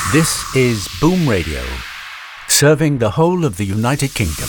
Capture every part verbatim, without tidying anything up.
This is Boom Radio, serving the whole of the United Kingdom.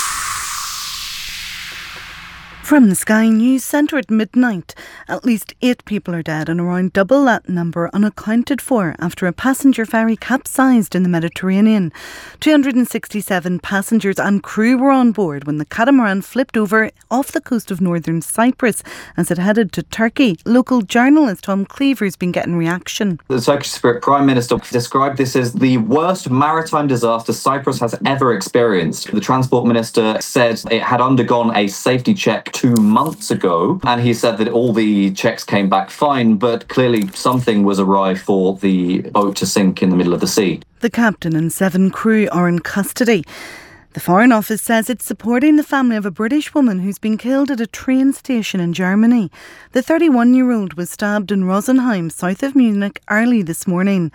From the Sky News Centre at midnight, at least eight people are dead and around double that number unaccounted for after a passenger ferry capsized in the Mediterranean. two hundred sixty-seven passengers and crew were on board when the catamaran flipped over off the coast of northern Cyprus as it headed to Turkey. Local journalist Tom Cleaver's been getting reaction. The Turkish Prime Minister described this as the worst maritime disaster Cyprus has ever experienced. The Transport Minister said it had undergone a safety check two months ago, and he said that all the checks came back fine, but clearly something was awry for the boat to sink in the middle of the sea. The captain and seven crew are in custody. The Foreign Office says it's supporting the family of a British woman who's been killed at a train station in Germany. The thirty-one-year-old was stabbed in Rosenheim, south of Munich, early this morning.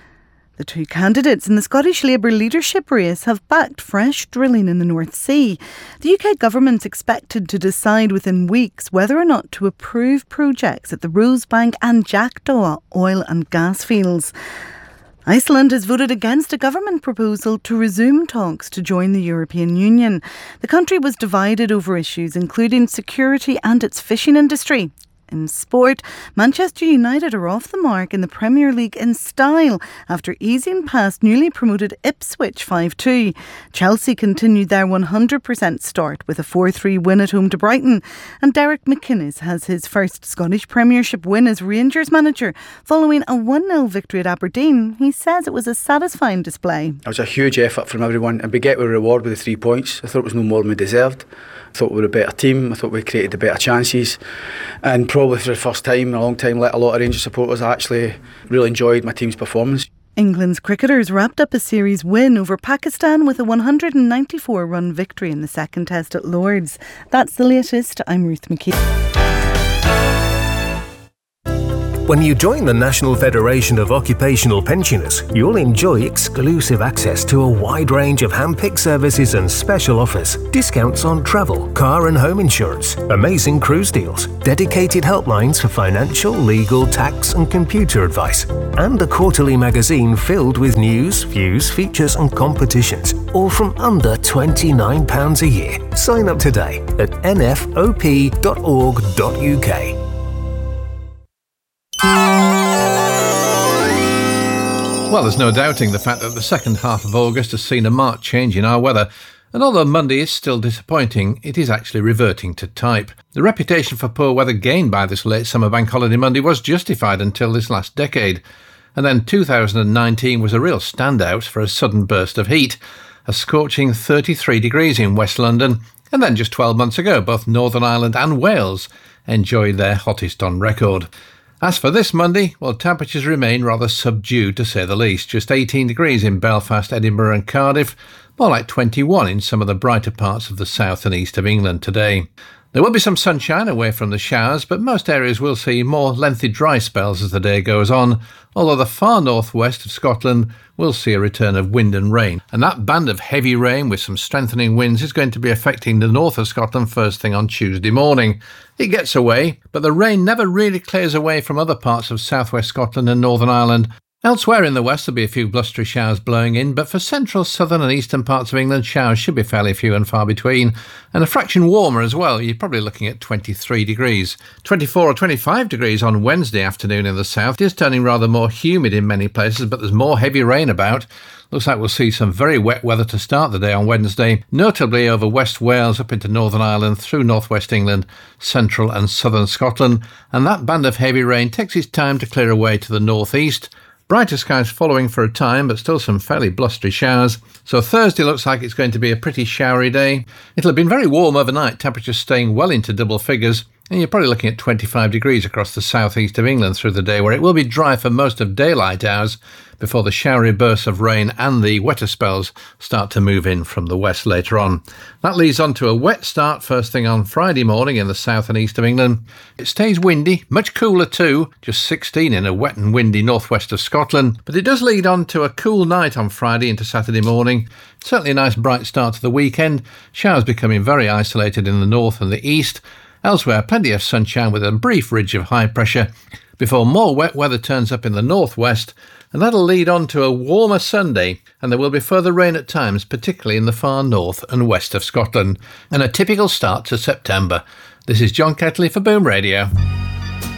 The two candidates in the Scottish Labour leadership race have backed fresh drilling in the North Sea. The U K government's expected to decide within weeks whether or not to approve projects at the Rosebank and Jackdaw oil and gas fields. Iceland has voted against a government proposal to resume talks to join the European Union. The country was divided over issues including security and its fishing industry. In sport, Manchester United are off the mark in the Premier League in style after easing past newly promoted Ipswich five two. Chelsea continued their one hundred percent start with a four three win at home to Brighton. And Derek McInnes has his first Scottish Premiership win as Rangers manager following a one nil victory at Aberdeen. He says it was a satisfying display. It was a huge effort from everyone, and we get a reward with the three points. I thought it was no more than we deserved. I thought we were a better team. I thought we created the better chances, and probably for the first time in a long time, let a lot of Rangers supporters. I actually really enjoyed my team's performance. England's cricketers wrapped up a series win over Pakistan with a one hundred ninety-four run victory in the second test at Lord's. That's the latest. I'm Ruth McKee. When you join the National Federation of Occupational Pensioners, you'll enjoy exclusive access to a wide range of hand-picked services and special offers, discounts on travel, car and home insurance, amazing cruise deals, dedicated helplines for financial, legal, tax and computer advice, and a quarterly magazine filled with news, views, features and competitions, all from under twenty-nine pounds a year. Sign up today at n f o p dot org dot u k. Well, there's no doubting the fact that the second half of August has seen a marked change in our weather, and although Monday is still disappointing, it is actually reverting to type. The reputation for poor weather gained by this late summer bank holiday Monday was justified until this last decade, and then two thousand nineteen was a real standout for a sudden burst of heat, a scorching thirty-three degrees in West London, and then just twelve months ago both Northern Ireland and Wales enjoyed their hottest on record. As for this Monday, well, temperatures remain rather subdued to say the least. Just eighteen degrees in Belfast, Edinburgh and Cardiff, more like twenty-one in some of the brighter parts of the south and east of England today. There will be some sunshine away from the showers, but most areas will see more lengthy dry spells as the day goes on, although the far northwest of Scotland will see a return of wind and rain. And that band of heavy rain with some strengthening winds is going to be affecting the north of Scotland first thing on Tuesday morning. It gets away, but the rain never really clears away from other parts of southwest Scotland and Northern Ireland. Elsewhere in the west there'll be a few blustery showers blowing in, but for central, southern and eastern parts of England, showers should be fairly few and far between, and a fraction warmer as well. You're probably looking at twenty-three degrees. twenty-four or twenty-five degrees on Wednesday afternoon in the south. It is turning rather more humid in many places, but there's more heavy rain about. Looks like we'll see some very wet weather to start the day on Wednesday, notably over West Wales up into Northern Ireland, through northwest England, central and southern Scotland, and that band of heavy rain takes its time to clear away to the northeast. Brighter skies following for a time, but still some fairly blustery showers. So Thursday looks like it's going to be a pretty showery day. It'll have been very warm overnight, temperatures staying well into double figures, and you're probably looking at twenty-five degrees across the southeast of England through the day, where it will be dry for most of daylight hours before the showery bursts of rain and the wetter spells start to move in from the west later on. That leads on to a wet start first thing on Friday morning in the south and east of England. It stays windy, much cooler too, just sixteen in a wet and windy northwest of Scotland, but it does lead on to a cool night on Friday into Saturday morning. Certainly a nice bright start to the weekend, showers becoming very isolated in the north and the east. Elsewhere, plenty of sunshine with a brief ridge of high pressure, before more wet weather turns up in the northwest, and that'll lead on to a warmer Sunday, and there will be further rain at times, particularly in the far north and west of Scotland, and a typical start to September. This is John Ketley for Boom Radio.